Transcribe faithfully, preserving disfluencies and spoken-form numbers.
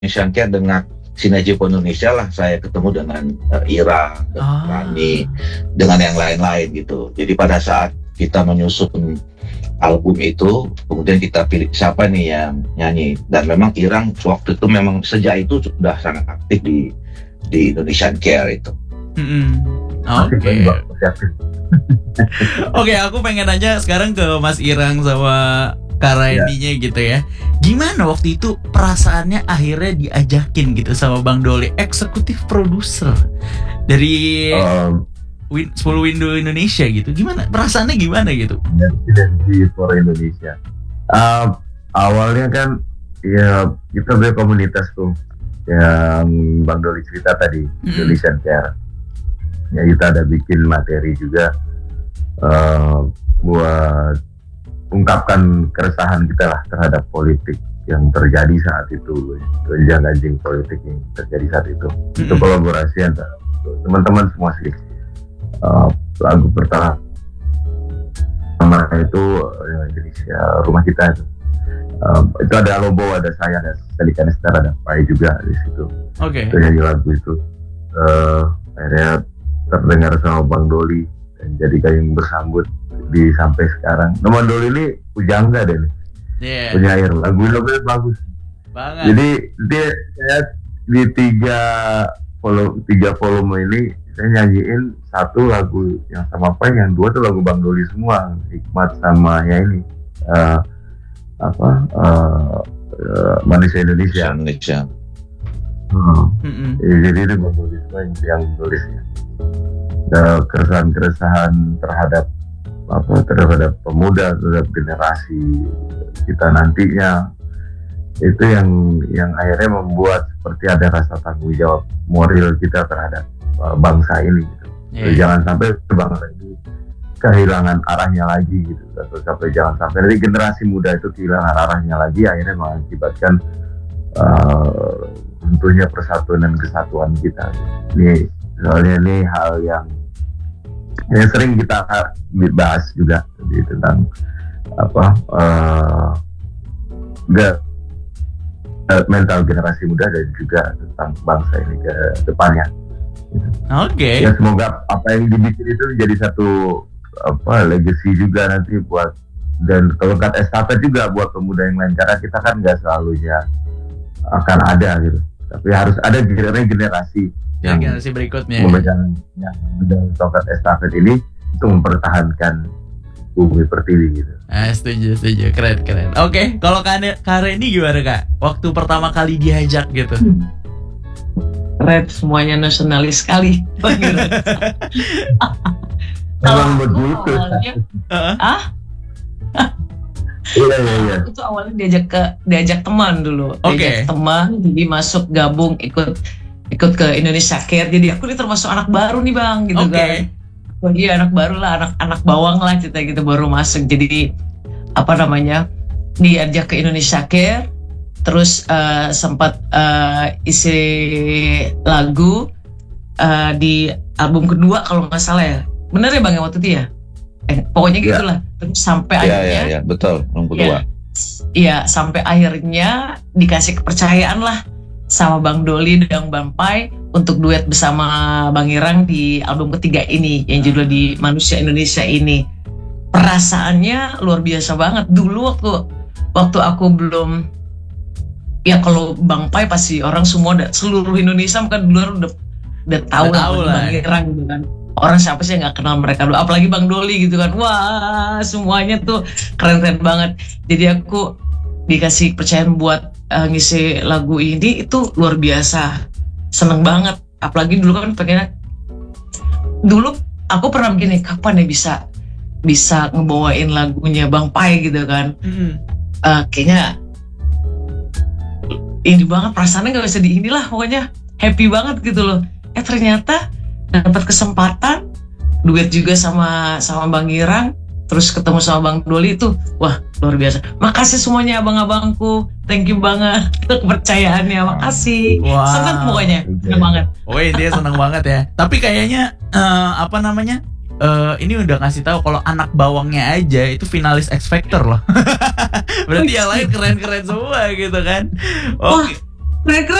Indonesian Care dengan Sinergi Indonesia lah saya ketemu dengan uh, Ira, dengan Ah. Rani, dengan yang lain-lain gitu. Jadi pada saat kita menyusun album itu, kemudian kita pilih siapa nih yang nyanyi. Dan memang Irang waktu itu memang sejak itu sudah sangat aktif di di Indonesian Care itu. Mm-mm. Masih Oke. banyak, masih aktif. Oke, aku pengen nanya sekarang ke Mas Irang sama Kak Randy-nya gitu ya. Gimana waktu itu perasaannya akhirnya diajakin gitu sama Bang Doli, eksekutif produser dari Um, Win, sepuluh Window Indonesia gitu. Gimana perasaannya gimana gitu? dan Sinergi for Indonesia. Uh, awalnya kan ya kita punya komunitas tuh yang Bang Doli cerita tadi, Mm-mm. Indonesian Care. Ya kita ada bikin materi juga uh, buat ungkapkan keresahan kita lah terhadap politik yang terjadi saat itu, gonjang-ganjing politik yang terjadi saat itu. Itu Mm-mm. kolaborasi antara teman-teman semua sih. Uh, lagu pertama itu uh, Indonesia Rumah Kita itu. Um, itu ada Lobo, ada saya, ada Selika Nestar, ada Pai juga di situ. Oke. Itu nyanyi lagu itu. Uh, akhirnya terdengar sama Bang Doli dan jadi kayak bersambut di sampai sekarang. Nah, Bang Doli ini pujangga deh nih, Iya. penyair lagu-lagunya bagus. Banget. Jadi dia saya di tiga volume tiga volume ini saya nyanyiin satu lagu yang sama Pai, yang dua tuh lagu Bang Doli semua, Hikmat sama ya ini uh, apa uh, uh, Manusia Indonesia. Indonesia. Hmm. Mm-mm. Ya, jadi itu Bang Doli semua yang, yang tulisnya. Ada keresahan-keresahan terhadap apa terhadap pemuda, terhadap generasi kita nantinya, itu yang yang akhirnya membuat seperti ada rasa tanggung jawab moral kita terhadap uh, bangsa ini gitu. Iya. Jangan sampai bangsa ini kehilangan arahnya lagi gitu, atau sampai jangan sampai dari generasi muda itu kehilangan arahnya lagi, akhirnya mengakibatkan uh, runtuhnya persatuan dan kesatuan kita. Ini soalnya ini hal yang yang sering kita bahas juga jadi tentang apa uh, ge- mental generasi muda dan juga tentang bangsa ini ke depannya. Gitu. Oke. Ya semoga apa yang dibikin itu jadi satu apa legacy juga nanti buat, dan tongkat estafet juga buat pemuda yang lain, karena kita kan nggak selalunya akan ada gitu, tapi harus ada generasi Ya, yang generasi berikutnya. memegang yang memegang tongkat estafet ini untuk mempertahankan Bumi Pertiwi gitu. Ah, setuju, setuju. Keren, keren. Oke, kalau Kak Kak Randy gimana Kak? Waktu pertama kali diajak gitu. Keren, semuanya nasionalis sekali. Memang Kalau aku begitu. awalnya, Heeh. ah, Iya iya iya. aku tuh awalnya diajak ke diajak teman dulu, Oke. diajak teman, jadi masuk gabung ikut ikut ke Indonesia Care. Jadi aku ini termasuk anak baru nih Bang, gitu Oke. kan. Wah, iya anak baru lah, anak anak bawang lah kita gitu baru masuk. Jadi apa namanya diajak ke Indonesia Care, terus eh, sempat eh, isi lagu eh, di album kedua kalau nggak salah ya. Bener ya Bang ya waktu itu ya? Eh, pokoknya Ya. gitulah. Terus sampai Iya, akhirnya iya, iya, betul. Yang kedua. Iya, sampai akhirnya dikasih kepercayaan lah sama Bang Doli dan Bang Pai untuk duet bersama Bang Irang di album ketiga ini yang judul di Manusia Indonesia ini. Perasaannya luar biasa banget. Dulu waktu waktu aku belum, ya kalau Bang Pai pasti orang semua udah, seluruh Indonesia kan dulu udah udah tahu Udah tahu lah lah. Bang Irang gitu kan. Orang siapa sih yang nggak kenal mereka dulu, apalagi Bang Doli gitu kan. Wah, semuanya tuh keren-keren banget. Jadi aku dikasih kepercayaan buat uh, ngisi lagu ini itu luar biasa, seneng banget. Apalagi dulu kan pengennya, dulu aku pernah begini, kapan ya bisa bisa ngebawain lagunya Bang Pai gitu kan. Mm-mm. Uh, kayaknya ini banget, perasaannya nggak bisa di inilah, pokoknya happy banget gitu loh. Eh ternyata dapat kesempatan duet juga sama sama Bang Irang, terus ketemu sama Bang Doli itu, wah luar biasa. Makasih semuanya abang-abangku, thank you banget kepercayaannya, makasih. Wow. Senang pokoknya, senang banget. Oh dia seneng banget ya. Tapi kayaknya eh, apa namanya? Eh, ini udah ngasih tahu kalau anak bawangnya aja itu finalis X Factor loh. Berarti yang lain keren-keren semua gitu kan. Oke. Keren-keren